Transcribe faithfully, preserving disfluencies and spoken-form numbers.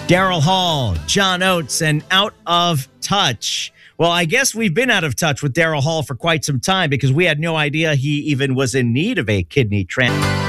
Daryl Hall, John Oates, and Out of Touch. Well, I guess we've been out of touch with Daryl Hall for quite some time because we had no idea he even was in need of a kidney transplant.